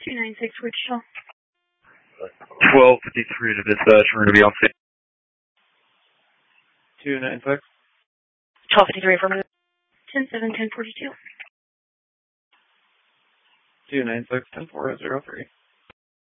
296 Wichita. 1253 to dispatch. We're going to be on scene. 296. 1253 affirmative. 10-7, 1042. 296, 10403.